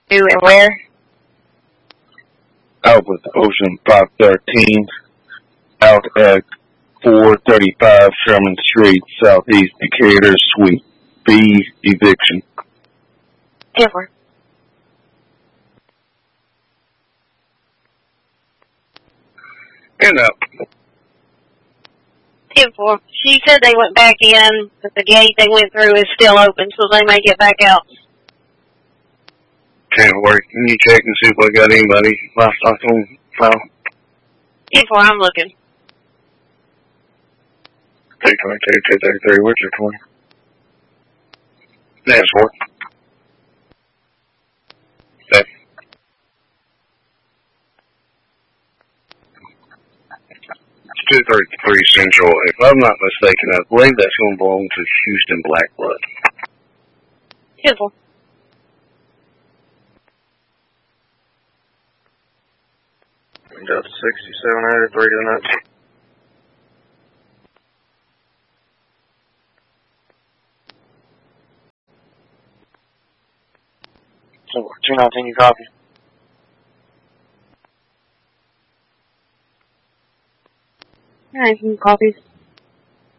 Who and where? Out with Ocean 513, out at 435 Sherman Street, Southeast Decatur, Suite B, eviction. 10-4. And out. 10-4. She said they went back in, but the gate they went through is still open, so they may get back out. Can't work. Can you check and see if we got anybody livestock on file? 10-4, I'm looking. 222, 233, what's your 20? That's 4. That's 233 Central. If I'm not mistaken, I believe that's going to belong to Houston Blackblood. 10-4. Delta 6783 to that. So 219, you copy? Alright, some copies.